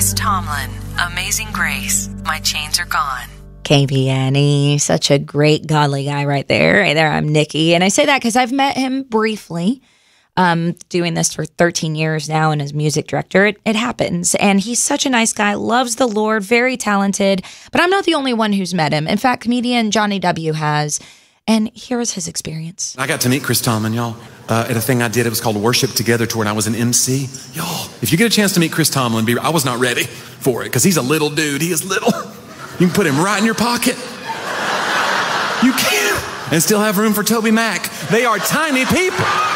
Chris Tomlin, Amazing Grace, My Chains Are Gone. KBNE, such a great godly guy right there. Hey there, I'm Nikki. And I say that because I've met him briefly, doing this for 13 years now, and as music director, it happens. And he's such a nice guy, loves the Lord, very talented. But I'm not the only one who's met him. In fact, comedian Johnny W. has. And here is his experience. I got to meet Chris Tomlin, y'all, at a thing I did. It was called Worship Together Tour, and I was an MC. Y'all, if you get a chance to meet Chris Tomlin, I was not ready for it because he's a little dude. He is little. You can put him right in your pocket. You can. And still have room for Toby Mac. They are tiny people.